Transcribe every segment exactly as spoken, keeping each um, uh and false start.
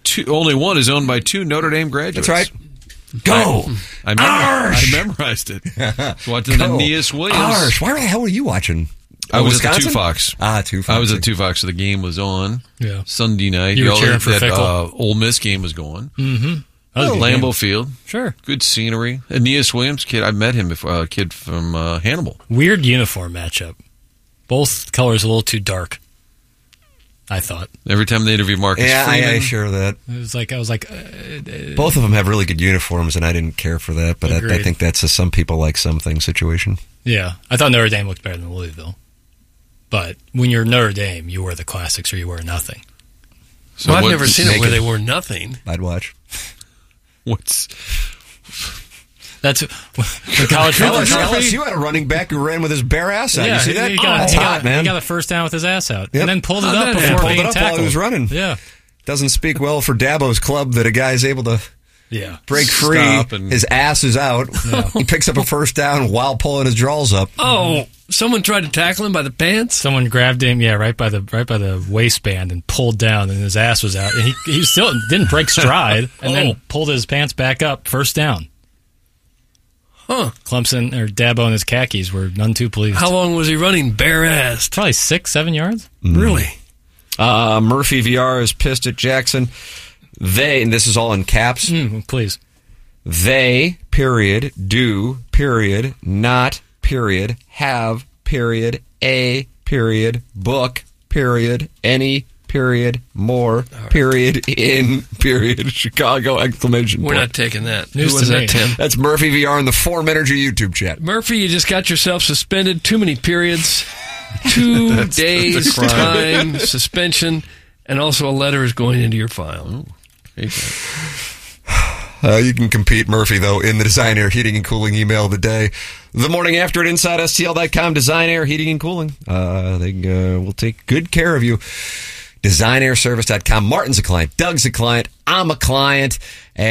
two, only one is owned by two Notre Dame graduates. That's right. Go! I, I, memor- I memorized it. Watching Aeneas Williams. Arsh. Why the hell were you watching? I was Wisconsin? at the Two Fox. Ah, Two Fox. I was at Two Fox, so the game was on. Yeah. Sunday night. You were Y'all cheering for that, Fickle. Uh, Ole Miss game was going. Mm-hmm. Oh, Lambeau Field. Sure. Good scenery. Aeneas Williams, kid. I met him before. A uh, kid from uh, Hannibal. Weird uniform matchup. Both colors a little too dark, I thought. Every time they interview Marcus yeah, Freeman. I, I sure that. It was like, I was like... Uh, uh, Both of them have really good uniforms, and I didn't care for that, but I, I think that's a some people like something situation. Yeah. I thought Notre Dame looked better than Louisville. But when you're Notre Dame, you wear the classics or you wear nothing. So well, I've never seen it where it, they wore nothing. I'd watch. What's... That's the college football. L S U had a running back who ran with his bare ass out. Yeah, you see that? He got, oh, it's he hot, got, man. He got a first down with his ass out, yep. and then pulled it oh, up before pulled being it up tackled. while he was running. Yeah, doesn't speak well for Dabo's club that a guy's able to yeah break free. And... His ass is out. Yeah. He picks up a first down while pulling his drawers up. Oh, someone tried to tackle him by the pants. Someone grabbed him, yeah, right by the right by the waistband and pulled down, and his ass was out, and he he still didn't break stride, and oh. then pulled his pants back up, first down. Huh. Clemson, or Dabo and his khakis were none too pleased. How long was he running bare-assed? Probably six, seven yards. Mm. Really? Uh, Murphy V R is pissed at Jackson. They, and this is all in caps. Mm, please. They, period, do, period, not, period, have, period, a, period, book, period, any, period, more, right. period, in, period, Chicago, exclamation We're point. not taking that. News Who was to that, Tim? That's Murphy V R in the Form Energy YouTube chat. Murphy, you just got yourself suspended. Too many periods. Two that's, days that's time suspension, and also a letter is going into your file. Uh, you can compete, Murphy, though, in the Design Air Heating and Cooling email of the day. The morning after at inside S T L dot com, Design Air Heating and Cooling. Uh, they uh, will take good care of you. Design Air Service dot com. Martin's a client. Doug's a client. I'm a client.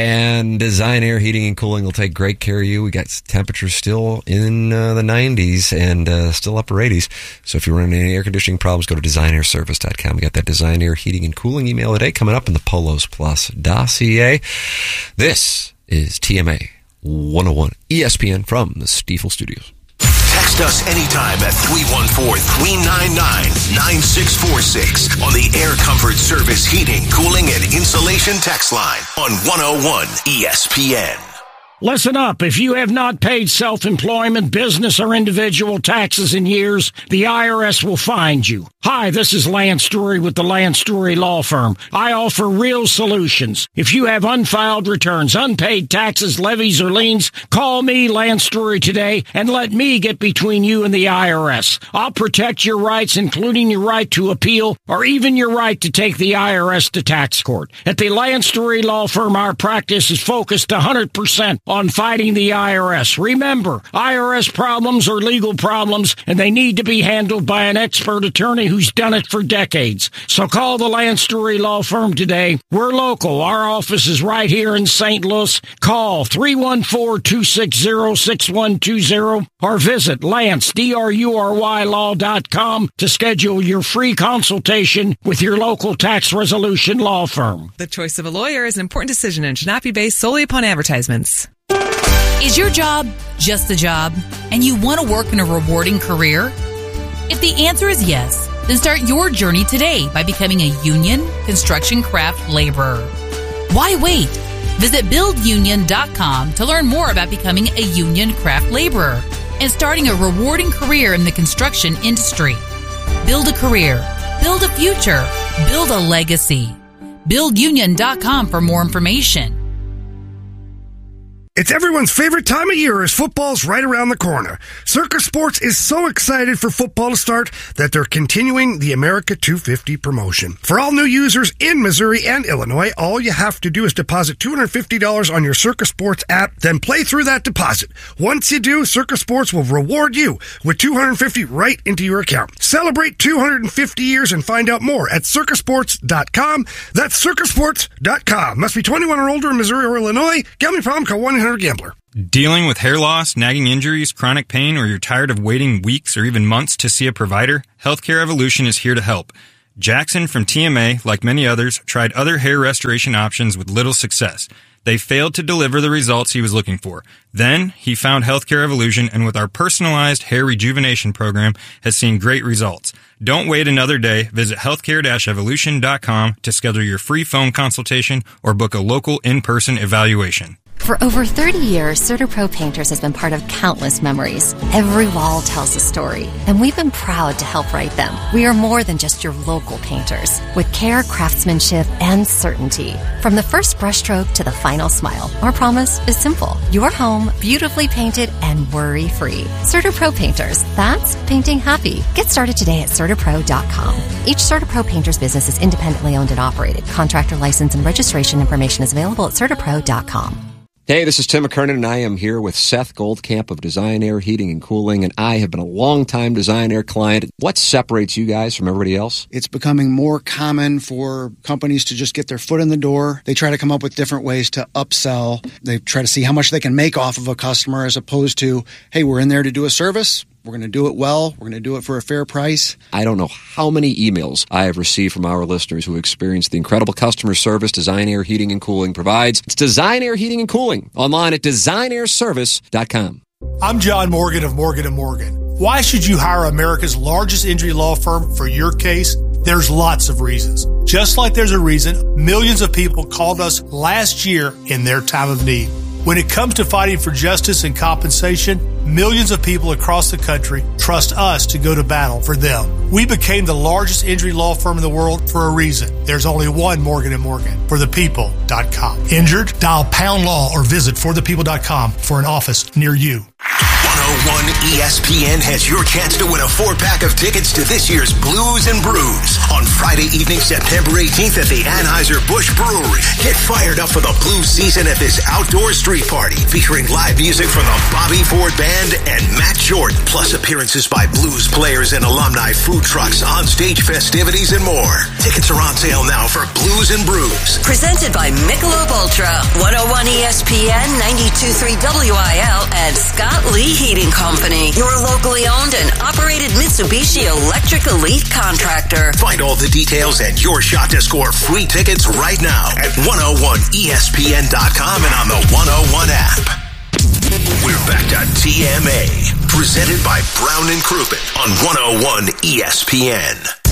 And Design Air Heating and Cooling will take great care of you. We got temperatures still in uh, the nineties and uh, still upper eighties. So if you're running any air conditioning problems, go to Design Air Service dot com. We got that Design Air Heating and Cooling email today coming up in the Polos Plus dossier. This is T M A one oh one E S P N from the Stiefel Studios. Text us anytime at three one four, three nine nine, nine six four six on the Air Comfort Service Heating, Cooling, and Insulation text line on one oh one E S P N. Listen up. If you have not paid self-employment, business, or individual taxes in years, the I R S will find you. Hi, this is Lance Drury with the Lance Drury Law Firm. I offer real solutions. If you have unfiled returns, unpaid taxes, levies, or liens, call me, Lance Drury, today, and let me get between you and the I R S. I'll protect your rights, including your right to appeal, or even your right to take the I R S to tax court. At the Lance Drury Law Firm, our practice is focused one hundred percent on fighting the I R S. Remember, I R S problems are legal problems, and they need to be handled by an expert attorney who's done it for decades. So call the Lance Drury Law Firm today. We're local. Our office is right here in Saint Louis. Call three one four, two six zero, six one two zero or visit Lance, D R U R Y law dot com to schedule your free consultation with your local tax resolution law firm. The choice of a lawyer is an important decision and should not be based solely upon advertisements. Is your job just a job, and you want to work in a rewarding career? If the answer is yes, then start your journey today by becoming a union construction craft laborer. Why wait? Visit build union dot com to learn more about becoming a union craft laborer and starting a rewarding career in the construction industry. Build a career, build a future, build a legacy. build union dot com for more information. It's everyone's favorite time of year as football's right around the corner. Circus Sports is so excited for football to start that they're continuing the America two fifty promotion. For all new users in Missouri and Illinois, all you have to do is deposit two hundred fifty dollars on your Circus Sports app, then play through that deposit. Once you do, Circus Sports will reward you with two hundred fifty dollars right into your account. Celebrate two hundred fifty years and find out more at circus sports dot com. That's circus sports dot com. Must be twenty-one or older in Missouri or Illinois. Gambling problem? Call one eight hundred gambler. Dealing with hair loss, nagging injuries, chronic pain, or you're tired of waiting weeks or even months to see a provider? Healthcare Evolution is here to help. Jackson from T M A, like many others, tried other hair restoration options with little success. They failed to deliver the results he was looking for. Then, he found Healthcare Evolution, and with our personalized hair rejuvenation program, has seen great results. Don't wait another day. Visit healthcare evolution dot com to schedule your free phone consultation or book a local in-person evaluation. For over thirty years, CertaPro Painters has been part of countless memories. Every wall tells a story, and we've been proud to help write them. We are more than just your local painters, with care, craftsmanship, and certainty. From the first brushstroke to the final smile, our promise is simple. Your home, beautifully painted and worry-free. CertaPro Painters, that's painting happy. Get started today at Certa Pro dot com. Each CertaPro Painters business is independently owned and operated. Contractor license and registration information is available at Certa Pro dot com. Hey, this is Tim McKernan, and I am here with Seth Goldcamp of Design Air Heating and Cooling, and I have been a long-time Design Air client. What separates you guys from everybody else? It's becoming more common for companies to just get their foot in the door. They try to come up with different ways to upsell. They try to see how much they can make off of a customer as opposed to, hey, we're in there to do a service. We're going to do it well. We're going to do it for a fair price. I don't know how many emails I have received from our listeners who experienced the incredible customer service Design Air Heating and Cooling provides. It's Design Air Heating and Cooling, online at design air service dot com. I'm John Morgan of Morgan and Morgan. Why should you hire America's largest injury law firm for your case? There's lots of reasons. Just like there's a reason millions of people called us last year in their time of need. When it comes to fighting for justice and compensation, millions of people across the country trust us to go to battle for them. We became the largest injury law firm in the world for a reason. There's only one Morgan and Morgan, for the people dot com. Injured? Dial pound law or visit for the people dot com for an office near you. one oh one E S P N has your chance to win a four-pack of tickets to this year's Blues and Brews on Friday evening, September eighteenth at the Anheuser-Busch Brewery. Get fired up for the blues season at this outdoor street party featuring live music from the Bobby Ford Band and Matt Jordan, plus appearances by blues players and alumni, food trucks, on-stage festivities, and more. Tickets are on sale now for Blues and Brews. Presented by Michelob Ultra, one oh one E S P N, ninety-two point three W I L, and Scott Lee Heating Company, your locally owned and operated Mitsubishi Electric Elite contractor. Find all the details and your shot to score free tickets right now at one oh one E S P N dot com and on the one oh one app. We're back to T M A, presented by Brown and Crouppen on one oh one E S P N.